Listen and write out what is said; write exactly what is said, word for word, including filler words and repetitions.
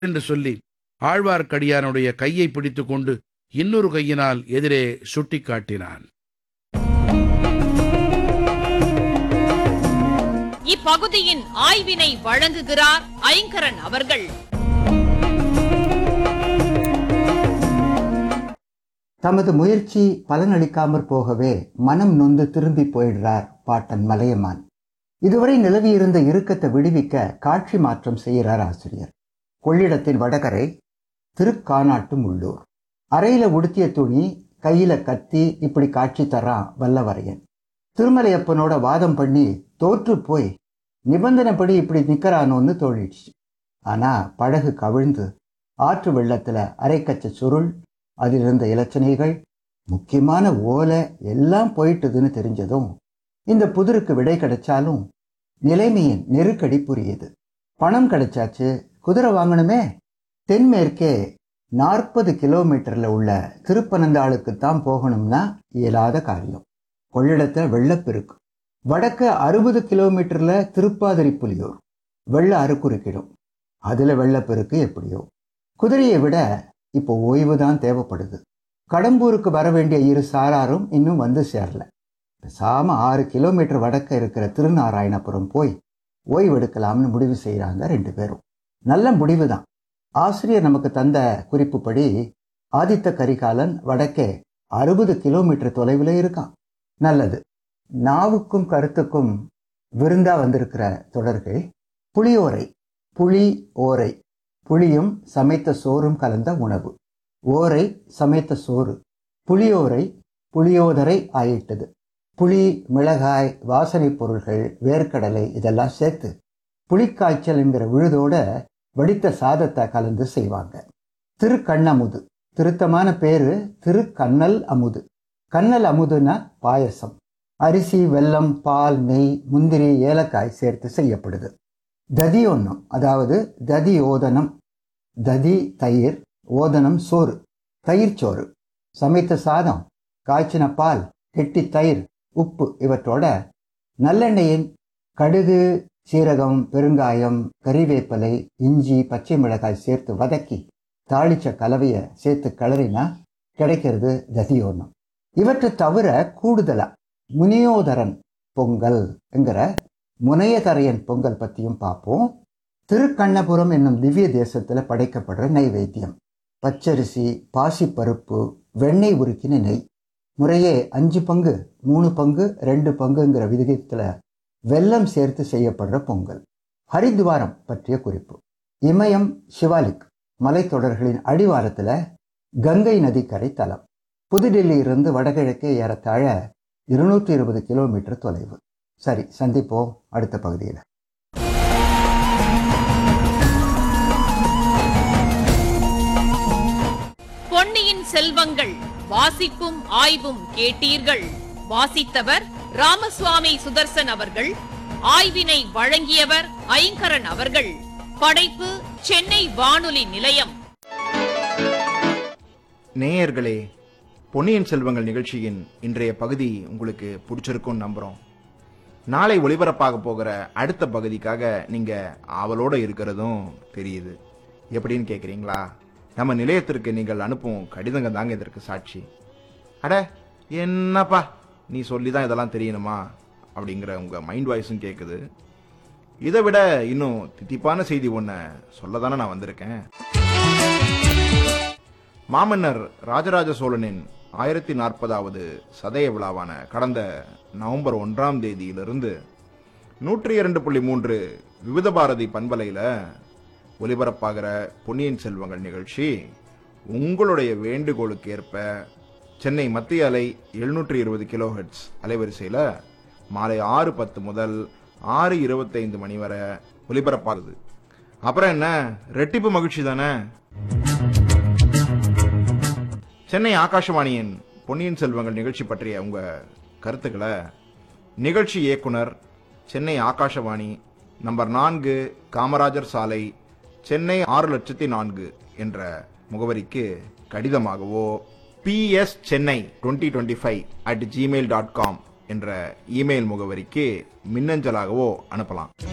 என்று சொல்லி ஆழ்வார்க்கடியானுடைய கையை பிடித்துக் கொண்டு இன்னொரு கையினால் எதிரே சுட்டிக் காட்டினான். இப்பகுதியின் ஆய்வினை வழங்குகிறார் ஐங்கரன் அவர்கள். தமது முயற்சி பலனளிக்காமற் போகவே மனம் நொந்து திரும்பி போயிடுறார் பாட்டன் மலையமான். இதுவரை நிலவியிருந்த இறுக்கத்தை விடுவிக்க காட்சி மாற்றம் செய்கிறார் ஆசிரியர். கொள்ளிடத்தின் வடகரை திருக்கானாட்டு முள்ளூர். அறையில உடுத்திய துணி, கையில கத்தி, இப்படி காட்சி தரான் வல்லவரையன். திருமலையப்பனோட வாதம் பண்ணி தோற்று போய் நிபந்தனைப்படி இப்படி நிற்கிறானோன்னு தோழிடுச்சு. ஆனா படகு கவிழ்ந்து ஆற்று வெள்ளத்துல அரைக்கச்ச சுருள், அதிலிருந்த இலச்சனைகள், முக்கியமான ஓலை எல்லாம் போயிட்டுதுன்னு தெரிஞ்சதும் இந்த புதிருக்கு விடை கிடைச்சாலும் நிலைமையின் நெருக்கடி புரியுது. பணம் கிடைச்சாச்சு, குதிரை வாங்கணுமே. தென்மேற்கே நாற்பது கிலோமீட்டர்ல உள்ள திருப்பனந்தாளுக்குத்தான் போகணும்னா இயலாத காரியம். கொள்ளிடத்துல வெள்ளப்பெருக்கு. வடக்க அறுபது கிலோமீட்டர்ல திருப்பாதிரி புலியூர். வெள்ள அறுக்குறுக்கிடும். அதுல வெள்ளப்பெருக்கு எப்படியோ. குதிரையை விட இப்போ ஓய்வு தான் தேவைப்படுது. கடம்பூருக்கு வர வேண்டிய இரு சாராரும் இன்னும் வந்து சேரல. பேசாம ஆறு கிலோமீட்டர் வடக்க இருக்கிற திருநாராயணபுரம் போய் ஓய்வெடுக்கலாம்னு முடிவு செய்யறாங்க ரெண்டு பேரும். நல்ல முடிவு தான். ஆசிரியர் நமக்கு தந்த குறிப்புப்படி ஆதித்த கரிகாலன் வடக்கே அறுபது கிலோமீட்டர் தொலைவில் இருக்கான். நல்லது. நாவுக்கும் கருத்துக்கும் விருந்தா வந்திருக்கிற தொடர்கள் புளியோரை. புளி ஓரை. புளியும் சமைத்த சோறும் கலந்த உணவு. ஓரை சமைத்த சோறு. புளியோரை புளியோதரை ஆயிட்டது. புளி, மிளகாய், வாசனை பொருள்கள், வேர்க்கடலை இதெல்லாம் சேர்த்து புளிக்காய்ச்சல் என்கிற விழுதோட வடித்த சாதத்தை கலந்து செய்வாங்க. திருக்கண்ணமுது. திருத்தமான பேரு திருக்கண்ணல் அமுது. கண்ணல் அமுதுனா பாயசம். அரிசி, வெல்லம், பால், நெய், முந்திரி, ஏலக்காய் சேர்த்து செய்யப்படுது. ததியோன்னம், அதாவது ததி ஓதனம். ததி தயிர், ஓதனம் சோறு, தயிர் சோறு. சமைத்த சாதம், காய்ச்சின பால், கெட்டி தயிர், உப்பு இவற்றோட நல்லெண்ணெயின் கடுகு, சீரகம், பெருங்காயம், கறிவேப்பிலை, இஞ்சி, பச்சை மிளகாய் சேர்த்து வதக்கி தாளிச்ச கலவையை சேர்த்து கிளறினா கிடைக்கிறது ததியோன்னம். இவற்றை தவிர கூடுதலா முனியோதரன் பொங்கல் என்கிற முனையதரையன் பொங்கல் பற்றியும் பார்ப்போம். திருக்கண்ணபுரம் என்னும் திவ்ய தேசத்தில் படைக்கப்படுற நைவேத்தியம் பச்சரிசி, பாசிப்பருப்பு, வெண்ணெய் உருக்கின நெய். முறையே அஞ்சு பங்கு, மூணு பங்கு, ரெண்டு பங்குங்கிற விகிதத்தில் வெல்லம் சேர்த்து செய்யப்படுற பொங்கல். ஹரித்வாரம் பற்றிய குறிப்பு. இமயம் சிவாலிக் மலைத்தொடர்களின் அடிவாரத்தில் கங்கை நதிக்கரை தலம். புதுடெல்லியிலிருந்து வடகிழக்கே ஏறத்தாழ இருநூற்றி இருபது கிலோமீட்டர் தொலைவு. சரி, சந்திப்போம் அடுத்த பகுதியில். பொன்னியின் செல்வங்கள் வாசிப்பும் ஆய்வும் கேட்டீர்கள். வாசித்தவர் ராமசுவாமி சுதர்சன் அவர்கள். ஆய்வினை வழங்கியவர் ஐங்கரன் அவர்கள். படைப்பு சென்னை வானொலி நிலையம். நேயர்களே, பொன்னியின் செல்வங்கள் நிகழ்ச்சியின் இன்றைய பகுதி உங்களுக்கு பிடிச்சிருக்கும்னு நம்புறோம். நாளை ஒளிபரப்பாக போகிற அடுத்த பகுதிக்காக நீங்க ஆவலோட இருக்கிறதும் தெரியுது. எப்படின்னு கேட்குறீங்களா? நம்ம நிலையத்திற்கு நீங்கள் அனுப்பும் கடிதங்க தாங்க இதற்கு சாட்சி. அட என்னப்பா நீ சொல்லி தான் இதெல்லாம் தெரியணுமா அப்படிங்கிற உங்க மைண்ட் வாய்ஸும் கேட்குது. இதை விட இன்னும் தித்திப்பான செய்தி ஒன்றை சொல்ல தானே நான் வந்திருக்கேன். மாமன்னர் ராஜராஜ சோழனின் ஆயிரத்தி நாற்பதாவது சதய விழாவான கடந்த நவம்பர் ஒன்றாம் தேதியிலிருந்து நூற்றி இரண்டு புள்ளி மூன்று விவித பாரதி பண்பலையில் ஒலிபரப்பாகிற பொன்னியின் செல்வங்கள் நிகழ்ச்சி உங்களுடைய வேண்டுகோளுக்கு ஏற்ப சென்னை மத்திய அலை எழுநூற்றி இருபது கிலோ ஹெர்ட்ஸ் அலைவரிசையில் மாலை ஆறு பத்து முதல் ஆறு இருபத்தைந்து மணி வரை ஒலிபரப்பாகுது. அப்புறம் என்ன, ரெட்டிப்பு மகிழ்ச்சி தானே. சென்னை ஆகாஷவாணியின் பொன்னியின் செல்வங்கள் நிகழ்ச்சி பற்றிய உங்க கருத்துக்களை நிகழ்ச்சி இயக்குனர், சென்னை ஆகாஷவாணி, நம்பர் நான்கு, காமராஜர் சாலை, சென்னை ஆறு லட்சத்தி நான்கு என்ற முகவரிக்கு கடிதமாகவோ B S Chennai twenty twenty five at Gmail dot com என்ற இமெயில் முகவரிக்கு மின்னஞ்சலாகவோ அனுப்பலாம்.